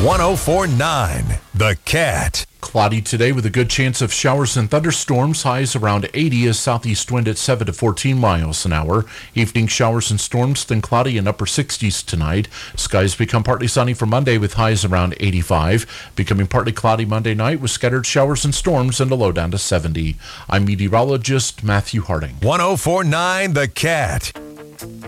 104.9 The Cat. Cloudy today with a good chance of showers and thunderstorms. Highs around 80 as southeast wind at 7 to 14 miles an hour. Evening showers and storms, then cloudy in upper 60s tonight. Skies become partly sunny for Monday with highs around 85. Becoming partly cloudy Monday night with scattered showers and storms and a low down to 70. I'm meteorologist Matthew Harding. 104.9 The Cat.